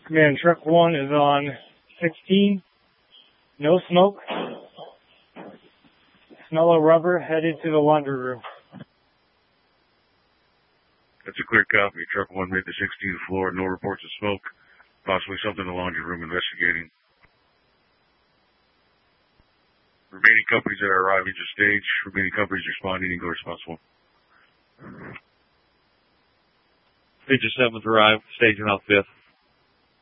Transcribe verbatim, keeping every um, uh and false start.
Command, truck one is on sixteen. No smoke. Smell of rubber, headed to the laundry room. That's a clear copy. Truck one made the sixteenth floor. No reports of smoke. Possibly something in the laundry room investigating. Remaining companies that are arriving to stage. Remaining companies responding and go responsible. Feature seventh arrived, staging out fifth.